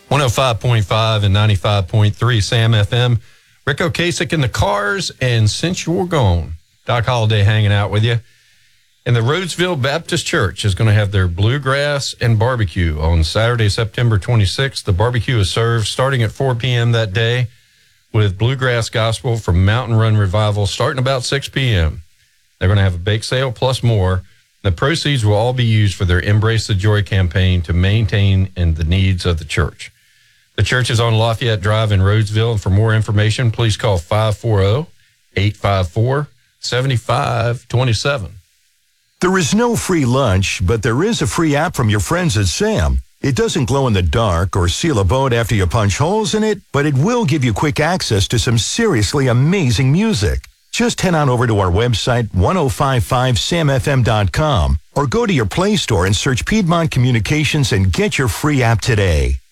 105.5 and 95.3 Sam FM. Rick Ocasek in the cars, and since you're gone, Doc Holliday hanging out with you. And the Rhodesville Baptist Church is going to have their bluegrass and barbecue on Saturday, September 26th. The barbecue is served starting at 4 p.m. that day with bluegrass gospel from Mountain Run Revival starting about 6 p.m. They're going to have a bake sale plus more. The proceeds will all be used for their Embrace the Joy campaign to maintain the needs of the church. The church is on Lafayette Drive in Rhodesville, and for more information, please call 540-854-7527. There is no free lunch, but there is a free app from your friends at Sam. It doesn't glow in the dark or seal a boat after you punch holes in it, but it will give you quick access to some seriously amazing music. Just head on over to our website, 1055samfm.com, or go to your Play Store and search Piedmont Communications and get your free app today.